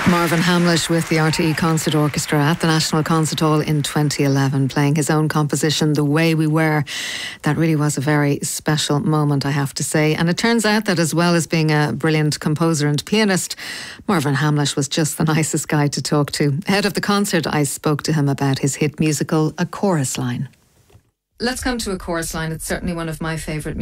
Marvin Hamlish with the RTE Concert Orchestra at the National Concert Hall in 2011, playing his own composition, The Way We Were. That really was a very special moment, I have to say. And it turns out that as well as being a brilliant composer and pianist, Marvin Hamlish was just the nicest guy to talk to. Ahead of the concert, I spoke to him about his hit musical, A Chorus Line. Let's come to A Chorus Line. It's certainly one of my favourite